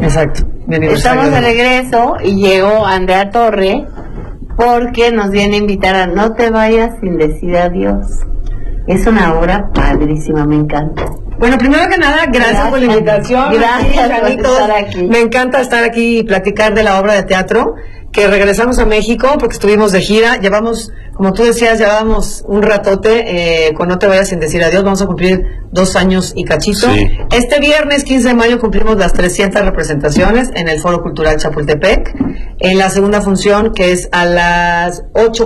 Exacto. Estamos de regreso y llegó Andrea Torre porque nos viene a invitar a No te vayas sin decir adiós. Es una obra padrísima, me encanta. Bueno, primero que nada, gracias por la invitación. Gracias por estar aquí. Me encanta estar aquí y platicar de la obra de teatro, que regresamos a México porque estuvimos de gira. Llevamos, como tú decías, llevábamos un ratote con No te vayas sin decir adiós. Vamos a cumplir 2 años y cachito. Sí. Este viernes 15 de mayo cumplimos las 300 representaciones en el Foro Cultural Chapultepec. En la segunda función, que es a las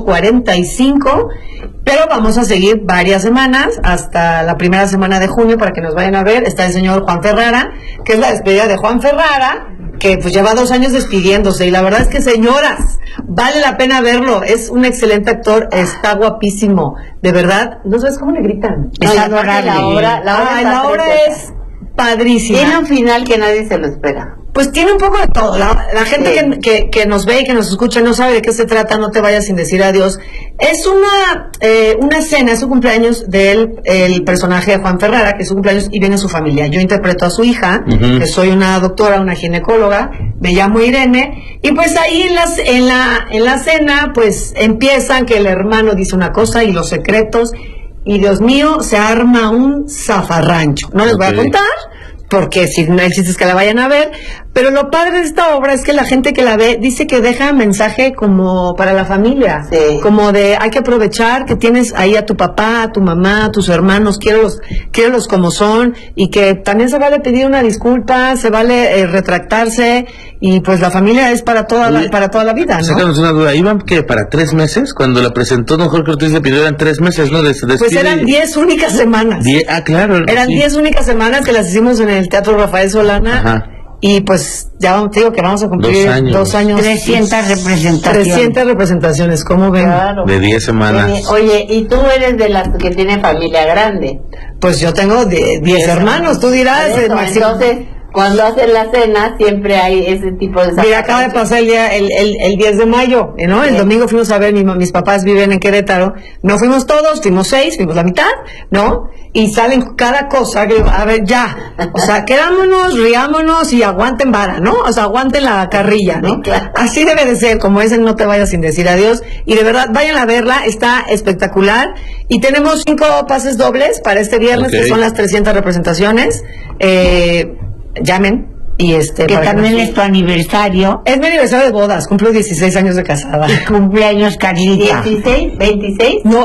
8:45, pero vamos a seguir varias semanas hasta la primera semana de junio para que nos vayan a ver. Está el señor Juan Ferrara, que es la despedida de Juan Ferrara, que pues lleva 2 años despidiéndose, y la verdad es que, señoras, vale la pena verlo. Es un excelente actor, está guapísimo, de verdad. No sabes cómo le gritan. Es adorable. La obra es padrísima. Tiene un final que nadie se lo espera. Pues tiene un poco de todo. La gente que nos ve y que nos escucha no sabe de qué se trata. No te vayas sin decir adiós. Es una cena, es su cumpleaños del el personaje de Juan Ferrara, que es su cumpleaños, y viene su familia. Yo interpreto a su hija, que soy una doctora, una ginecóloga, me llamo Irene, y pues ahí en la cena pues empiezan que el hermano dice una cosa y los secretos, y Dios mío, se arma un zafarrancho. No les voy a contar, porque si no existe es que la vayan a ver, pero lo padre de esta obra es que la gente que la ve dice que deja mensaje como para la familia, como de hay que aprovechar que tienes ahí a tu papá, a tu mamá, a tus hermanos, quiérelos como son, y que también se vale pedir una disculpa, se vale retractarse, y pues la familia es para toda la vida, ¿no? Sácanos una duda, ¿iban que para 3 meses? Cuando la presentó don Jorge Ortiz le pidió, eran 3 meses, ¿no? Pues eran 10 únicas semanas. Claro. Eran 10 únicas semanas que las hicimos en el Teatro Rafael Solana. Ajá. Y pues ya te digo que vamos a cumplir 2 años. 300 representaciones. 300 representaciones, ¿cómo ven? Claro. De 10 semanas. Oye, ¿y tú eres de las que tienen familia grande? Pues yo tengo 10 hermanos, tú dirás. Entonces, cuando hacen la cena siempre hay ese tipo de... Mira, acaba de pasar el 10 de mayo, ¿no? El domingo fuimos a ver, mis papás viven en Querétaro, no fuimos todos, fuimos 6, fuimos la mitad, ¿no? Y salen cada cosa, que, a ver, ya, o sea, quedámonos, riámonos y aguanten vara, ¿no? O sea, aguanten la carrilla, ¿no? Claro. Así debe de ser, como es en No te vayas sin decir adiós, y de verdad, vayan a verla, está espectacular, y tenemos 5 pases dobles para este viernes, que son las 300 representaciones. Llamen y que también es tu aniversario. Es mi aniversario de bodas, cumplo 16 años de casada. Y cumpleaños Carlita. ¿16? ¿26? No,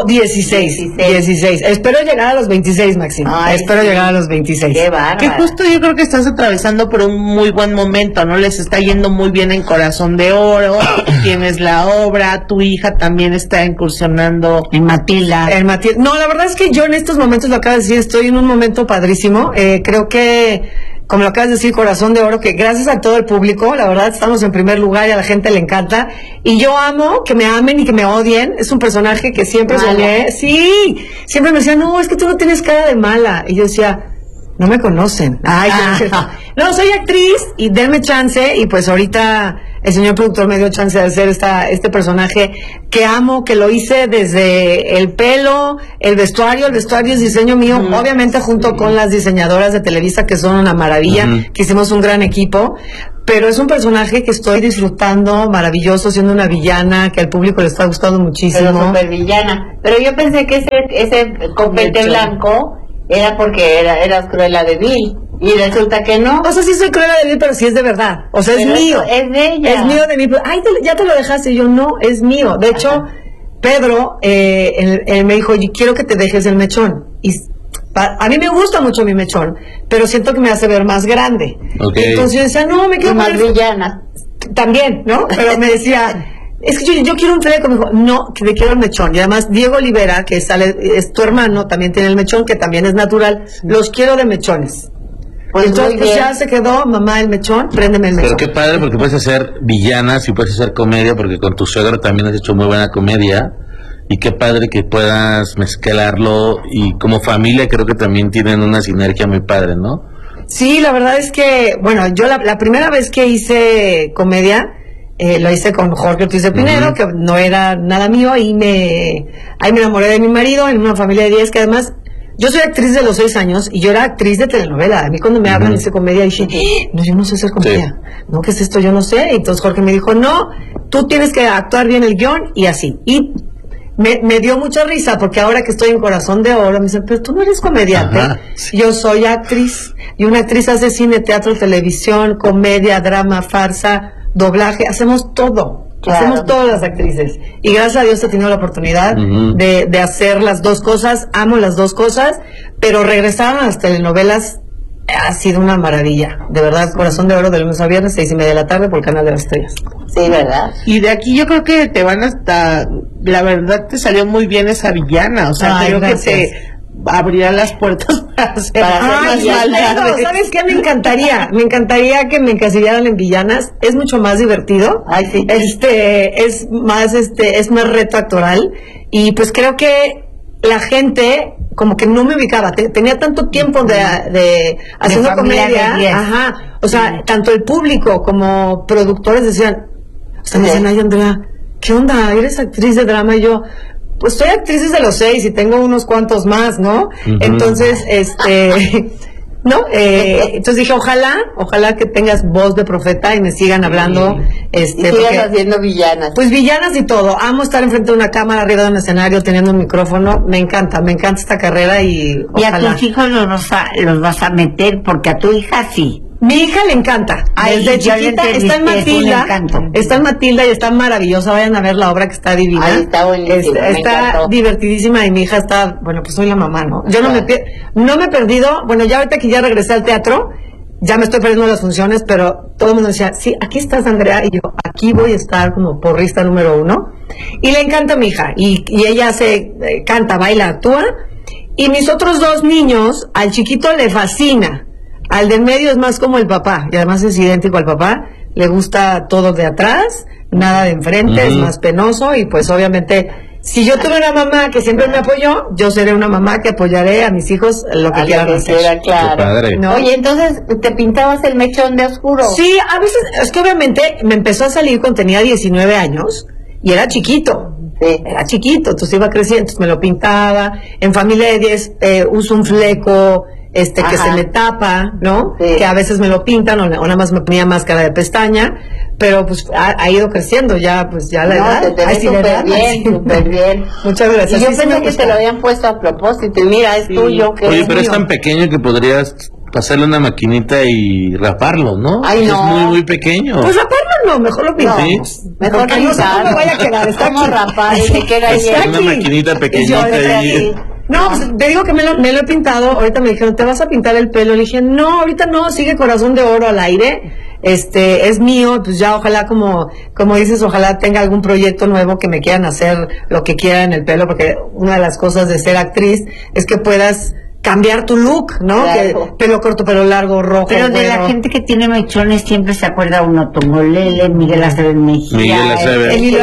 16. Espero llegar a los 26, Máximo. Espero llegar a los 26. Qué bárbaro. Que justo yo creo que estás atravesando por un muy buen momento, ¿no? Les está yendo muy bien en Corazón de Oro, tienes la obra, tu hija también está incursionando en Matilda. No, la verdad es que yo en estos momentos, lo acabo de decir, estoy en un momento padrísimo. Creo que, como lo acabas de decir, Corazón de Oro, que gracias a todo el público, la verdad estamos en primer lugar y a la gente le encanta, y yo amo que me amen y que me odien. Es un personaje que siempre soñé, siempre me decían, no, es que tú no tienes cara de mala, y yo decía, no me conocen. No, soy actriz y denme chance, y pues ahorita el señor productor me dio chance de hacer este personaje que amo, que lo hice desde el pelo, el vestuario es diseño mío, obviamente junto con las diseñadoras de Televisa, que son una maravilla, que hicimos un gran equipo, pero es un personaje que estoy disfrutando maravilloso, siendo una villana, que al público le está gustando muchísimo. Pero super villana. Pero yo pensé que ese copete blanco era porque eras Cruella de Vil. Y resulta que no. O sea, sí soy Cruella de Vil, pero sí es de verdad. O sea, es mío. Es de ella. Es mío de mí. Ay, ya te lo dejaste. Y yo, no, es mío. De hecho, Pedro me dijo, yo quiero que te dejes el mechón. Y a mí me gusta mucho mi mechón, pero siento que me hace ver más grande. Entonces yo decía, no, me quiero más villana. También, ¿no? Pero me decía, es que yo quiero un fleco. Me dijo, no, que me quiero el mechón. Y además Diego Olivera, que es tu hermano, también tiene el mechón, que también es natural. Los quiero de mechones. Pues entonces ya se quedó, mamá, el mechón, préndeme el mechón. Pero qué padre, porque puedes hacer villanas y puedes hacer comedia, porque con tu suegro también has hecho muy buena comedia. Y qué padre que puedas mezclarlo, y como familia creo que también tienen una sinergia muy padre, ¿no? Sí, la verdad es que, bueno, yo la primera vez que hice comedia, lo hice con Jorge Ortiz de Pinedo, que no era nada mío, y ahí me enamoré de mi marido, en una familia de 10, que además yo soy actriz de los 6 años y yo era actriz de telenovela. A mí cuando me hablan de comedia, dije, no, yo no sé hacer comedia. No, ¿qué es esto? Yo no sé. Y entonces Jorge me dijo, no, tú tienes que actuar bien el guión y así. Y me dio mucha risa porque ahora que estoy en Corazón de Oro, me dicen, pero tú no eres comediante. Yo soy actriz. Y una actriz hace cine, teatro, televisión, comedia, drama, farsa, doblaje. Hacemos todo. Claro. Hacemos todas las actrices. Y gracias a Dios he tenido la oportunidad de hacer las dos cosas. Amo las dos cosas. Pero regresar a las telenovelas ha sido una maravilla. De verdad, Corazón de Oro de lunes a viernes, 6:30 de la tarde por el Canal de las Estrellas. Sí, ¿verdad? Y de aquí yo creo que te van hasta... La verdad te salió muy bien esa villana. O sea, creo que te abrirá las puertas para hacer más maldades. ¿Sabes qué? Me encantaría que me encasillaran en villanas. Es mucho más divertido. Ay, sí. Es más reto actoral. Y pues creo que la gente como que no me ubicaba, tenía tanto tiempo de haciendo comedia, o sea, tanto el público como productores decían, me dicen, ay, Andrea, ¿qué onda? ¿Eres actriz de drama? Y yo, pues soy actriz desde los 6 y tengo unos cuantos más, ¿no? Entonces, ¿no? Entonces dije, ojalá que tengas voz de profeta y me sigan hablando. Y sigas haciendo villanas. Pues villanas y todo. Amo estar enfrente de una cámara, arriba de un escenario, teniendo un micrófono. Me encanta esta carrera y ojalá. Y a tus hijos los vas a meter, porque a tu hija sí. Mi hija le encanta. Desde chiquita está en Matilda. Está en Matilda y está maravillosa. Vayan a ver la obra que está divina. Ahí está buenísima. Está divertidísima y mi hija está, bueno, pues soy la mamá, ¿no? Yo no me he perdido. Bueno, ya ahorita que ya regresé al teatro, ya me estoy perdiendo las funciones, pero todo el mundo decía, sí, aquí estás, Andrea, y yo, aquí voy a estar como porrista número 1. Y le encanta a mi hija. Y ella canta, baila, actúa. Y mis otros 2 niños, al chiquito le fascina. Al del medio es más como el papá, y además es idéntico al papá, le gusta todo de atrás, nada de enfrente, es más penoso, y pues obviamente, si yo tuve una mamá que siempre me apoyó, yo seré una mamá que apoyaré a mis hijos lo que quieran hacer. Claro. ¿No? Oye, entonces, ¿te pintabas el mechón de oscuro? Sí, a veces, es que obviamente me empezó a salir cuando tenía 19 años, y era chiquito. Sí. Era chiquito, entonces iba creciendo, entonces me lo pintaba, en familia de 10 uso un fleco, que se me tapa, ¿no? Sí. Que a veces me lo pintan o nada más me ponía máscara de pestaña, pero pues ha ido creciendo ya, pues ya la edad. Te ves súper bien. Muchas gracias. Y yo pensé que te lo habían puesto a propósito y mira, es tuyo. Oye, pero es tan pequeño que podrías pasarle una maquinita y raparlo, ¿no? Ay, no. Es muy, muy pequeño. Pues raparlo no, mejor lo pintamos. Sí. Mejor no sé cómo me vaya a quedar. Está como rapar y que queda bien. Una maquinita pequeñita ahí. No, pues, te digo que me lo he pintado. Ahorita me dijeron, ¿te vas a pintar el pelo? Le dije, no, ahorita no, sigue Corazón de Oro al aire. Es mío, pues ya ojalá como dices, ojalá tenga algún proyecto nuevo que me quieran hacer lo que quieran en el pelo, porque una de las cosas de ser actriz es que puedas cambiar tu look, ¿no? Claro. Que pelo corto, pelo largo, rojo. Pero de la gente que tiene mechones siempre se acuerda uno, Tongolele, Miguel Aceves Mejía, Emilio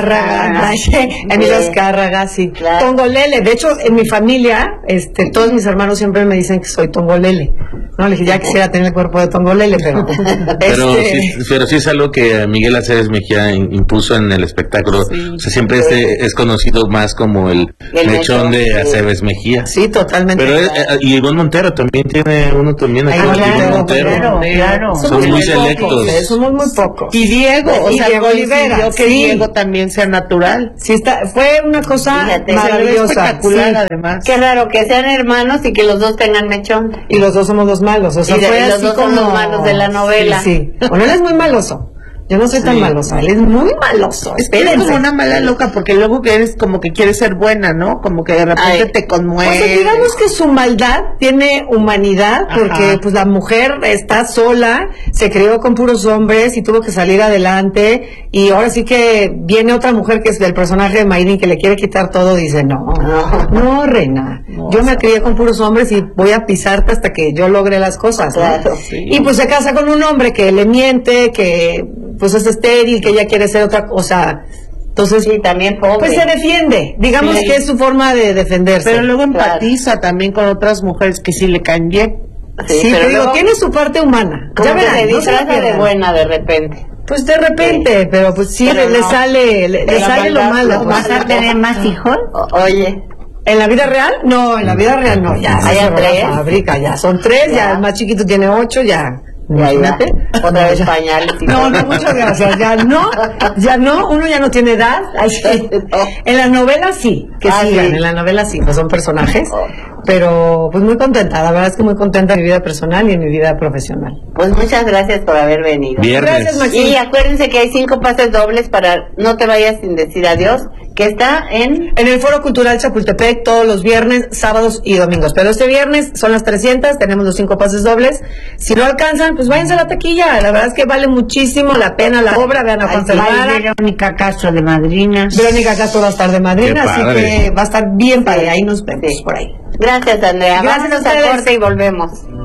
Azcárraga, sí. Claro. Tongolele, de hecho en mi familia, todos mis hermanos siempre me dicen que soy Tongolele. No, le dije, ya quisiera tener el cuerpo de Tongolele, pero pero sí es algo que Miguel Aceves Mejía impuso en el espectáculo. Sí. O sea, siempre es conocido más como el mechón de Aceves Mejía. Sí, totalmente. Pero y Ivonne Montero también tiene uno también. Ivonne Montero. Claro. Son muy selectos. Somos muy pocos. Y Diego, Diego Olivera. Que Diego también sea natural. Sí, fue una cosa maravillosa. Espectacular, además. Qué raro que sean hermanos y que los dos tengan mechón. Y los dos somos los malos. O sea, fue los dos son los malos de la novela. Sí. Bueno, él es muy maloso. Yo no soy tan malosa, él es muy maloso. Es como una mala loca, porque luego que eres como que quieres ser buena, ¿no? Como que de repente te conmueve. Pues digamos que su maldad tiene humanidad, porque pues la mujer está sola, se crió con puros hombres y tuvo que salir adelante, y ahora sí que viene otra mujer que es del personaje de Mayrin que le quiere quitar todo, dice, no, reina, yo me crié con puros hombres y voy a pisarte hasta que yo logre las cosas, ¿no? Claro, sí. Y pues se casa con un hombre que le miente, que pues es estéril, que ella quiere ser otra cosa. Entonces, sí, también pobre. Pues se defiende, digamos que es su forma de defenderse. Pero luego empatiza también con otras mujeres que sí le caen bien. Sí, pero digo, tiene su parte humana. Ya verán, se disfraza de buena de repente. Pues de repente, pero pues sí, le sale lo malo. ¿Vas a tener más hijos? Oye. ¿En la vida real? No, en la vida real no, ya. ¿Hay se cerró tres? la fábrica, ya son 3, ya el más chiquito tiene 8, ya. Imagínate. Otra vez pañales. y No, todo. no, muchas gracias. Ya no, uno ya no tiene edad. Ay, sí. En las novelas sí, que sigan, sí. en las novelas sí, pues son personajes. Pero pues muy contenta, la verdad es que muy contenta en mi vida personal y en mi vida profesional. Pues muchas gracias por haber venido. Viernes. Gracias, Maxi. Y acuérdense que hay 5 pases dobles para No te vayas sin decir adiós, que está en... En el Foro Cultural Chapultepec todos los viernes, sábados y domingos. Pero este viernes son las 300, tenemos los 5 pases dobles. Si no alcanzan, pues váyanse a la taquilla. La verdad es que vale muchísimo la pena la obra. Vean a Juan Ferrara. Verónica Castro de madrina. Verónica Castro va a estar de madrina, Qué así padre. que va a estar bien padre. Ahí nos vemos Sí. por ahí. Gracias, Andrea. Gracias Vámonos a a ustedes. corte y volvemos.